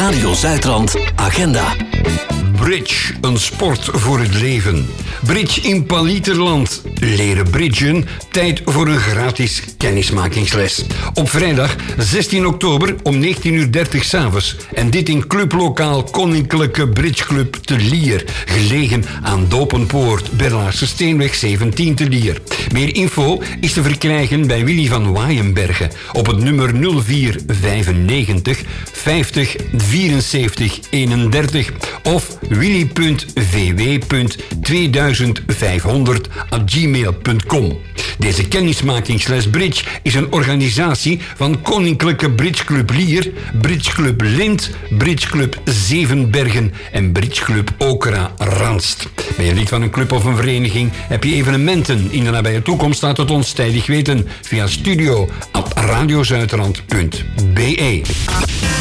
Radio Zuidrand Agenda. Bridge, een sport voor het leven. Bridge in Palieterland. Leren bridgen, tijd voor een gratis kennismakingsles. Op vrijdag 16 oktober om 19:30 s'avonds. En dit in clublokaal Koninklijke Bridgeclub te Lier. Gelegen aan Dopenpoort, Berlaarse Steenweg 17 te Lier. Meer info is te verkrijgen bij Willy van Waaienbergen op het nummer 0495 50 74 31 of willy.vw.2500@gmail.com. Deze kennismakingsles Bridge is een organisatie van Koninklijke Bridgeclub Lier, Bridgeclub Lint, Bridgeclub Zevenbergen en Bridgeclub Okra Ranst. Ben je lid van een club of een vereniging? Heb je evenementen in de nabije toekomst? Laat het ons tijdig weten via studio@radiozuiderland.be.